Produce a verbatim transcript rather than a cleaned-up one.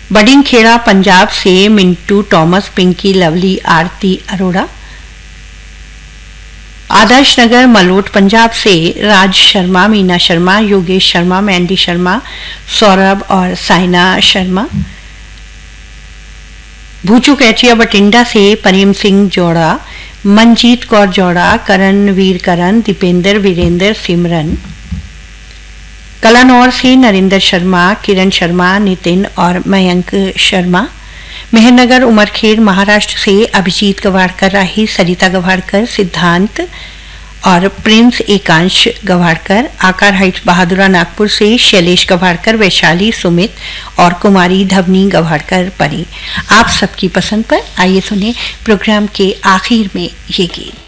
बडिंगखेड़ा पंजाब से Mintu Thomas, Pinky, lovely, आरती अरोड़ा। आदर्श नगर मलोट पंजाब से राज शर्मा, मीना शर्मा, योगेश शर्मा, मैंडी शर्मा, सौरभ और साइना शर्मा। भूचू कैचिया बटिंडा से प्रेम सिंह जोड़ा, मनजीत कौर जोड़ा, करण वीर करण, दीपेंद्र, वीरेंद्र, सिमरन। कलानौर से नरेंद्र शर्मा, किरण शर्मा, नितिन और मयंक शर्मा। मेहरनगर उमरखेड़ महाराष्ट्र से अभिजीत गवाड़कर, राही, सरिता गवाड़कर, सिद्धांत और प्रिंस एकांश गवाड़कर। आकार हाइट्स बहादुरा नागपुर से शैलेश गवाड़कर, वैशाली, सुमित और कुमारी धवनी गवाड़कर परी। आप सबकी पसंद पर आइए सुने प्रोग्राम के आखिर में ये गीत।